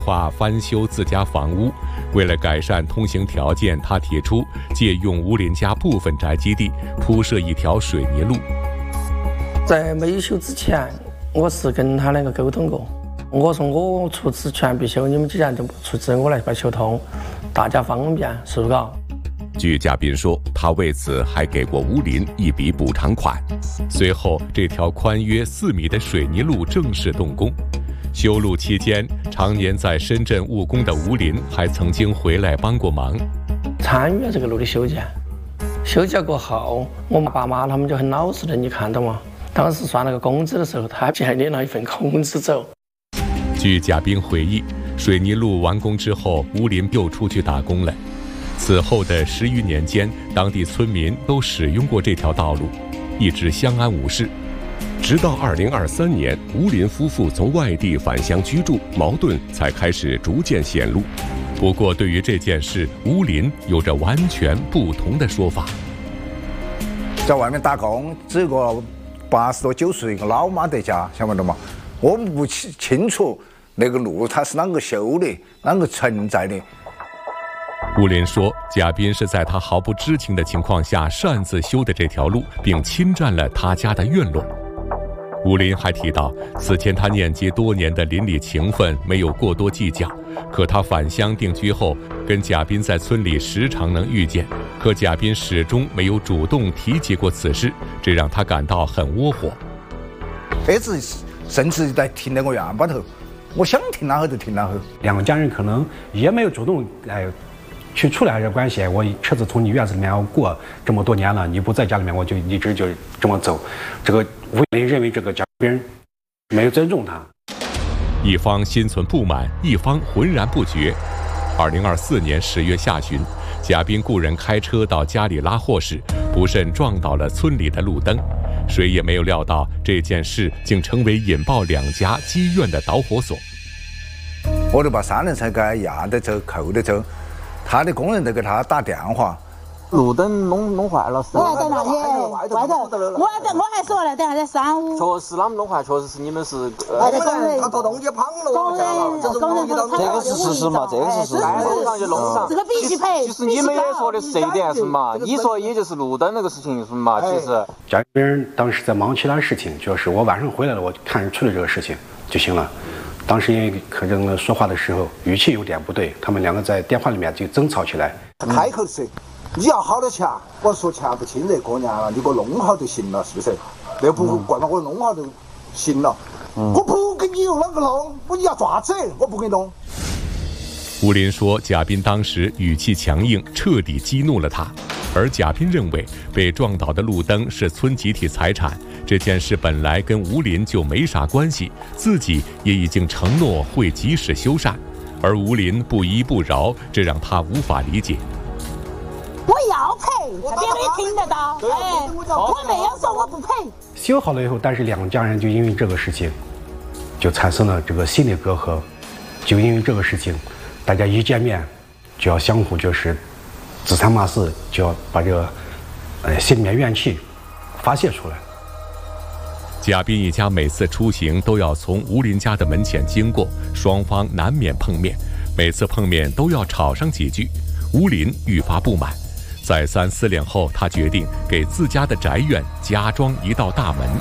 划翻修自家房屋。为了改善通行条件，他提出借用吴林家部分宅基地铺设一条水泥路。 在没修之前，我是跟他两个沟通过，我说我出资全部修，你们既然都不出资，我来把修通，大家方便，是不是？ 据嘉宾说，他为此还给过吴林一笔补偿款。随后，这条宽约4米的水泥路正式动工。修路期间，常年在深圳务工的吴林还曾经回来帮过忙， 参与这个路的修建。修建过后，我爸妈他们就很老实的，你看到吗？当时算那个工资的时候，他还领了一份工资走。 据嘉宾回忆，水泥路完工之后，吴林又出去打工了。此后的10余年间，当地村民都使用过这条道路，一直相安无事。直到2023年，吴林夫妇从外地返乡居住，矛盾才开始逐渐显露。不过，对于这件事，吴林有着完全不同的说法。 在外面打工，只有个80多90岁一个老妈在家，晓不懂吗？我们不清楚那个路它是啷个修的，啷个存在的。 吴林说，嘉宾是在他毫不知情的情况下擅自修的这条路，并侵占了他家的院落。吴林还提到，此前他念及多年的邻里情分，没有过多计较。可他返乡定居后，跟嘉宾在村里时常能遇见，可嘉宾始终没有主动提及过此事，这让他感到很窝火。 这次甚至在停在我院坝头，我想停哪后就停哪后。 两家人可能也没有主动去处理这关系，我车子从你院子里面过这么多年了，你不在家里面，我就一直就这么走。这个吴林认为这个嘉宾没有尊重他， 一方心存不满，一方浑然不觉。2024年10月下旬，嘉宾雇人开车到家里拉货时，不慎撞倒了村里的路灯。谁也没有料到这件事竟成为引爆两家积怨的导火索。 我就把3轮车给他压得走，扣得走。他的工人都给他打电话， 路灯弄坏了， 我还在那里外头，我还说了，等下在商务。 确实，他们弄坏，确实是你们是。 他做东西旁了，这个是事实嘛？这个是事实。弄上就弄上， 这个必须赔。 其实你们也说的是这一点是嘛？你说也就是路灯那个事情是嘛？其实。 嘉宾当时在忙其他事情，就是我晚上回来了，我看人处理这个事情就行了。当时因为可能说话的时候语气有点不对，他们两个在电话里面就争吵起来。 他开口说：“你要好多钱，我说钱不清这过年了，你给我弄好就行了，是不是？那不管嘛，我弄好就行了。我不跟你用啷个弄，你要爪子，我不给你弄。” 吴林说，嘉宾当时语气强硬，彻底激怒了他。而嘉宾认为，被撞倒的路灯是村集体财产，这件事本来跟吴林就没啥关系，自己也已经承诺会及时修缮，而吴林不依不饶，这让他无法理解。 我要赔，别人听得到。我没有说我不赔。 修好了以后，但是两家人就因为这个事情，就产生了这个心理隔阂，就因为这个事情，大家一见面就要相互就是指三骂四，就要把这个心里面怨气发泄出来。 嘉宾一家每次出行都要从吴林家的门前经过，双方难免碰面，每次碰面都要吵上几句。吴林愈发不满，再三思量后，他决定给自家的宅院加装一道大门。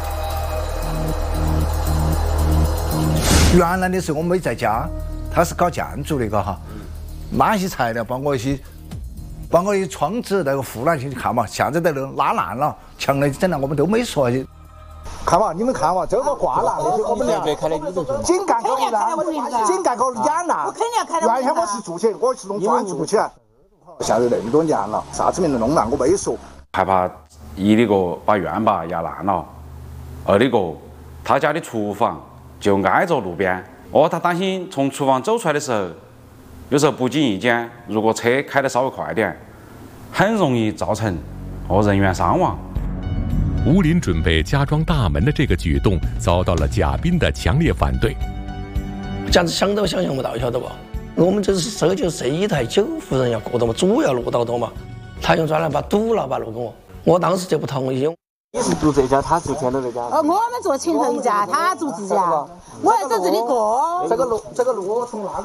原来的时候我没在家，他是搞建筑的，哈，哪些材料包括一些窗子那个护栏去看嘛，现在在那拉烂了，墙那整了我们都没说。看嘛，你们看嘛，这个挂烂那些我们井盖搞烂，井盖搞淹烂。 我肯定要看到。 原先我是住起，我是弄砖住起来。现在那么多年了，啥子没能弄烂，我没说。 害怕一的个把院坝压烂了，二的个他家的厨房就挨着路边，他担心从厨房走出来的时候，有时候不经意间，如果车开得稍微快点，很容易造成人员伤亡。 吴林准备加装大门的这个举动遭到了嘉宾的强烈反对。 这样子想都想象不到，晓得不？我们这是设计是一台9户人要过的嘛，主要落到多嘛，他用砖来把堵了把路跟我当时就不同意。 你是住这家，他住前头那家。 我们住前头一家，他住这家。我要走这里过。 这个路从那个。